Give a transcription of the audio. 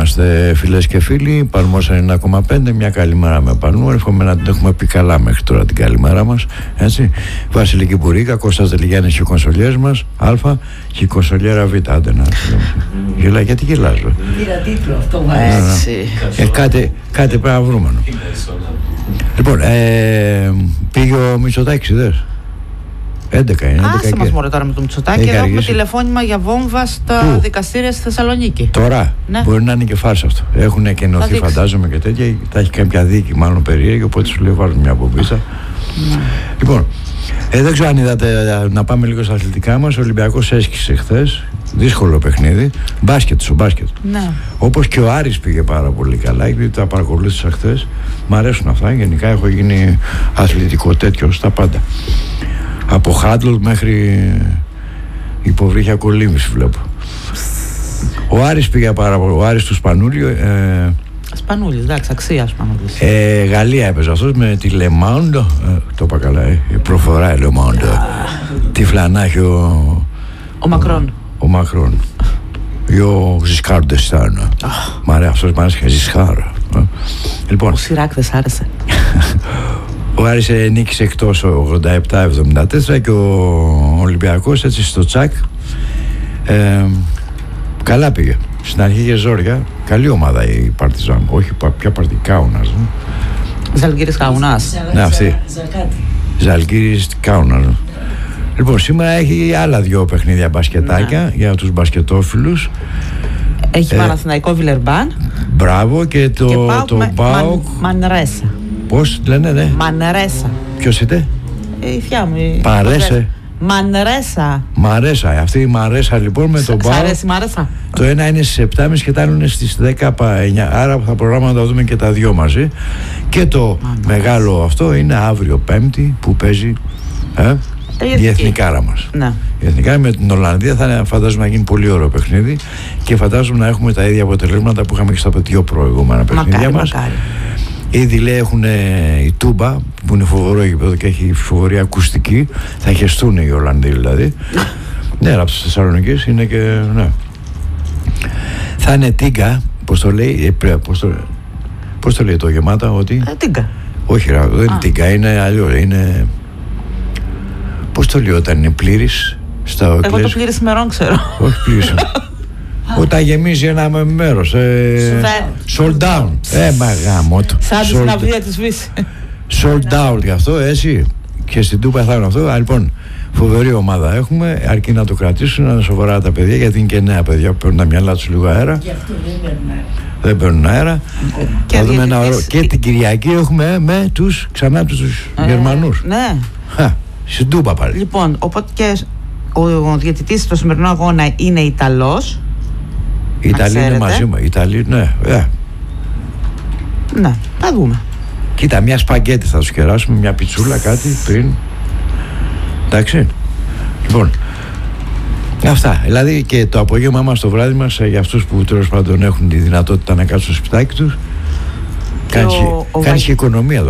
είμαστε, φίλες και φίλοι. Παλμόσαν 1,5. Μια καλημέρα με Παλμό. Εύχομαι να την έχουμε πει καλά μέχρι τώρα την καλημέρα μας. Έτσι. Βασιλική Μπουρίκα, Κώστας Δελιγιάννης και οι κονσολιές μας. Α και η κονσολιέρα Β. Άντε να. Γελά, γιατί γελάζω? Πήρα τίτλο αυτό. Κάτι πρέπει να βρούμε. Λοιπόν, πήγε ο Μητσοτάκης, είδες? 11 είναι. Άσε μας μωρέ τώρα με το Μητσοτάκη. Εδώ έχουμε τηλεφώνημα για βόμβα στα δικαστήρια στη Θεσσαλονίκη. Τώρα, ναι. Μπορεί να είναι και φάρσα αυτό. Έχουν εκενωθεί, φαντάζομαι, και τέτοια. Θα έχει κάποια δίκη, μάλλον περίεργη. Οπότε σου λέει βάλουν μια μπομπίτσα. Ναι. Λοιπόν, δεν ξέρω αν είδατε, να πάμε λίγο στα αθλητικά μας. Ο Ολυμπιακός έσκησε χθες. Δύσκολο παιχνίδι. Μπάσκετ, στο μπάσκετ. Ναι. Όπως και ο Άρης πήγε πάρα πολύ καλά, γιατί τα παρακολούθησα χθες. Μ' αρέσουν αυτά. Γενικά έχω γίνει αθλητικό τέτοιο στα πάντα. Από χάντλ μέχρι υποβρύχια κολύμβηση βλέπω. Ο Άρης πήγε πάρα πολύ. Ο Άρης του Σπανούλη. Σπανούλης, εντάξει, αξία Σπανούλης. Γαλλία έπαιζε αυτός με τη Le Monde. Το είπα καλά, προφορά Le Monde. Τι φλανάχει ο Μακρόν. Ο Μακρόν. Ή ο Ζισκάρ Ντεστάν. Μ' αρέσει, αυτός μ' άρεσε και Ζισκάρ. Λοιπόν. Ο Σιράκ δεν σ' άρεσε? Ο Άρης νίκησε εκτός 87-74 και ο Ολυμπιακός έτσι στο τσακ καλά πήγε. Στην αρχή είχε ζόρια. Καλή ομάδα η Παρτιζάν. Όχι πια Παρτικάουνας. Ζαλγκύρης Κάουνας. Ναι, αυτή. Ζαλγκύρης Κάουνας. Λοιπόν, σήμερα έχει άλλα δύο παιχνίδια μπασκετάκια για τους μπασκετόφιλους. Έχει Παναθηναϊκό Βιλερμπάν. Μπράβο, και το ΠΑΟΚ Μανρέσα. Πώς λένε, ναι? Μανρέσα. Ποιος είτε? Η θεία μου. Παρέσε. Μανρέσα. Μαρέσα. Αυτή η Μαρέσα λοιπόν με τον ΠΑΟΚ. Σ' αρέσει η Μαρέσα? Το ένα είναι στις 7.30 και το άλλο είναι στις 10:09. Άρα θα προγράμμα να τα δούμε και τα δυο μαζί. Και το μεγάλο αυτό είναι αύριο Πέμπτη που παίζει η εθνικάρα μας. Ναι. Η εθνικάρα με την Ολλανδία θα φαντάζομαι να γίνει πολύ ωραίο παιχνίδι και φαντάζομαι να έχουμε τα ίδια αποτελέσματα που είχαμε και στα δύο προηγούμενα παιχνίδια μας. Ήδη λέει έχουν η Τούμπα που είναι φοβερό γήπεδο και έχει φοβερή ακουστική. Θα χεστούν οι Ολλανδοί δηλαδή. Ναι, από τις Θεσσαλονίκες είναι και. Ναι. Θα είναι τίγκα, πώς το λέει, πώς το λέει το γεμάτα, ότι. Τίγκα. Όχι, δεν είναι τίγκα, είναι αλλιώς. Είναι. Πώς το λέει όταν είναι πλήρης στα Εγώ το πλήρης ημερών ξέρω. Όχι πλήρης. Όταν γεμίζει ένα μέρος. Sold down. Μαγάμωτο. Σαν τη συναυλία της Βύση. Sold out γι' αυτό, έτσι. Και στην Τούπα θα είναι αυτό. Λοιπόν, φοβερή ομάδα έχουμε. Αρκεί να το κρατήσουν, να είναι σοβαρά τα παιδιά, γιατί είναι και νέα παιδιά που παίρνουν τα μυαλά τους λίγο αέρα. Γι' αυτό δεν παίρνουν αέρα. Θα δούμε ένα ωραίο. Και την Κυριακή έχουμε με τους ξανά τους Γερμανούς. Ναι. Στην Τούπα πάλι. Λοιπόν, οπότε και ο διαιτητής στο σημερινό αγώνα είναι Ιταλός. Οι Ιταλοί είναι μαζί μου. Ιταλοί, ναι. Ναι, θα δούμε. Κοίτα, μια σπαγκέτη θα τους κεράσουμε, μια πιτσούλα, κάτι πριν. Εντάξει. Λοιπόν, αυτά. Δηλαδή και το απόγευμα μας, το βράδυ μας, για αυτούς που τέλος πάντων έχουν τη δυνατότητα να κάτσουν στο σπιτάκι τους, κάνει και οικονομία εδώ.